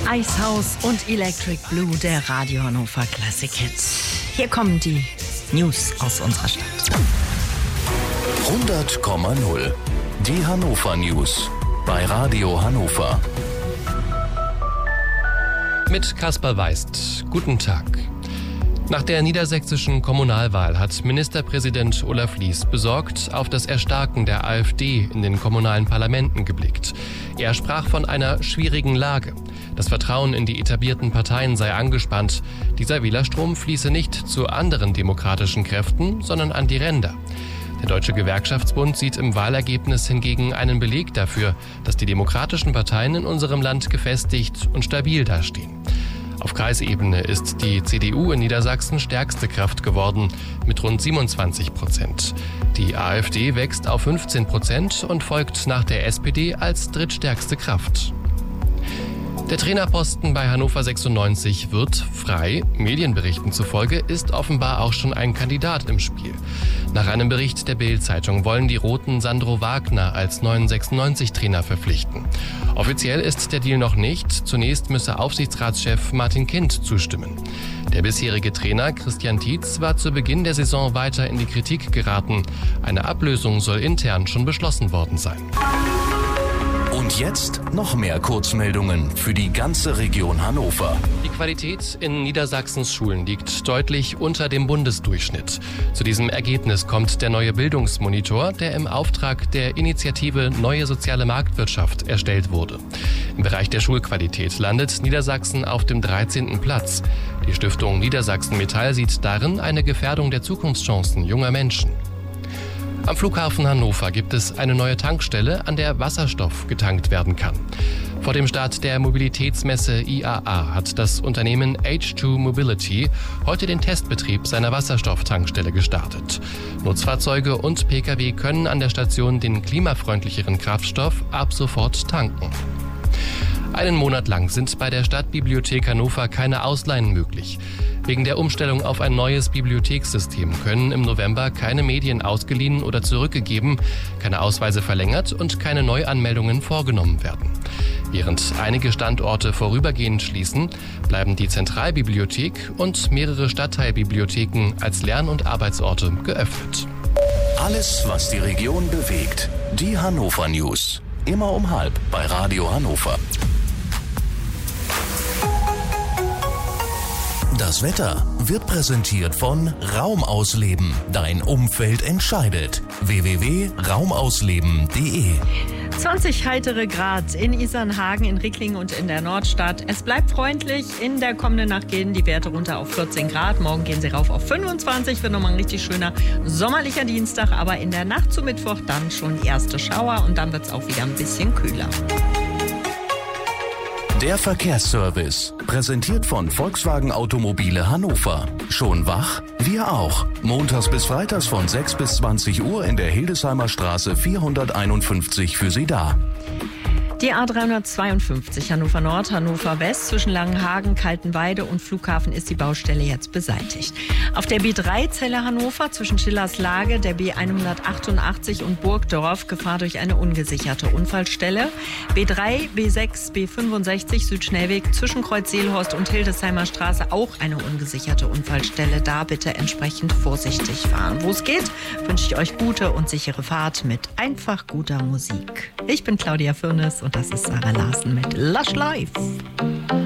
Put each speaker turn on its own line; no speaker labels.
Icehouse und Electric Blue, der Radio Hannover Classic Hit. Hier kommen die News aus unserer Stadt.
100,0. Die Hannover News bei Radio Hannover.
Mit Kaspar Weist. Guten Tag. Nach der niedersächsischen Kommunalwahl hat Ministerpräsident Olaf Lies besorgt auf das Erstarken der AfD in den kommunalen Parlamenten geblickt. Er sprach von einer schwierigen Lage. Das Vertrauen in die etablierten Parteien sei angespannt. Dieser Wählerstrom fließe nicht zu anderen demokratischen Kräften, sondern an die Ränder. Der Deutsche Gewerkschaftsbund sieht im Wahlergebnis hingegen einen Beleg dafür, dass die demokratischen Parteien in unserem Land gefestigt und stabil dastehen. Auf Kreisebene ist die CDU in Niedersachsen stärkste Kraft geworden mit rund 27%. Die AfD wächst auf 15% und folgt nach der SPD als drittstärkste Kraft. Der Trainerposten bei Hannover 96 wird frei. Medienberichten zufolge ist offenbar auch schon ein Kandidat im Spiel. Nach einem Bericht der Bild-Zeitung wollen die Roten Sandro Wagner als neuen 96-Trainer verpflichten. Offiziell ist der Deal noch nicht. Zunächst müsse Aufsichtsratschef Martin Kind zustimmen. Der bisherige Trainer Christian Tietz war zu Beginn der Saison weiter in die Kritik geraten. Eine Ablösung soll intern schon beschlossen worden sein.
Und jetzt noch mehr Kurzmeldungen für die ganze Region Hannover.
Die Qualität in Niedersachsens Schulen liegt deutlich unter dem Bundesdurchschnitt. Zu diesem Ergebnis kommt der neue Bildungsmonitor, der im Auftrag der Initiative Neue Soziale Marktwirtschaft erstellt wurde. Im Bereich der Schulqualität landet Niedersachsen auf dem 13. Platz. Die Stiftung Niedersachsen Metall sieht darin eine Gefährdung der Zukunftschancen junger Menschen. Am Flughafen Hannover gibt es eine neue Tankstelle, an der Wasserstoff getankt werden kann. Vor dem Start der Mobilitätsmesse IAA hat das Unternehmen H2 Mobility heute den Testbetrieb seiner Wasserstofftankstelle gestartet. Nutzfahrzeuge und Pkw können an der Station den klimafreundlicheren Kraftstoff ab sofort tanken. Einen Monat lang sind bei der Stadtbibliothek Hannover keine Ausleihen möglich. Wegen der Umstellung auf ein neues Bibliothekssystem können im November keine Medien ausgeliehen oder zurückgegeben, keine Ausweise verlängert und keine Neuanmeldungen vorgenommen werden. Während einige Standorte vorübergehend schließen, bleiben die Zentralbibliothek und mehrere Stadtteilbibliotheken als Lern- und Arbeitsorte geöffnet.
Alles, was die Region bewegt. Die Hannover News. Immer um 12:30 bei Radio Hannover. Das Wetter wird präsentiert von Raumausleben. Dein Umfeld entscheidet. www.raumausleben.de
20 heitere Grad in Isernhagen, in Ricklingen und in der Nordstadt. Es bleibt freundlich. In der kommenden Nacht gehen die Werte runter auf 14 Grad. Morgen gehen sie rauf auf 25. Wird nochmal ein richtig schöner sommerlicher Dienstag. Aber in der Nacht zu Mittwoch dann schon erste Schauer. Und dann wird es auch wieder ein bisschen kühler.
Der Verkehrsservice, präsentiert von Volkswagen Automobile Hannover. Schon wach? Wir auch. Montags bis freitags von 6 bis 20 Uhr in der Hildesheimer Straße 451 für Sie da.
Die A352 Hannover Nord, Hannover West zwischen Langenhagen, Kaltenweide und Flughafen ist die Baustelle jetzt beseitigt. Auf der B3 Celle Hannover zwischen Schillerslage, der B188 und Burgdorf Gefahr durch eine ungesicherte Unfallstelle. B3, B6, B65 Südschnellweg zwischen Kreuz-Seelhorst und Hildesheimer Straße auch eine ungesicherte Unfallstelle. Da bitte entsprechend vorsichtig fahren. Wo es geht, wünsche ich euch gute und sichere Fahrt mit einfach guter Musik. Ich bin Claudia Fürnes und das ist Sarah Larsen mit Lush Life.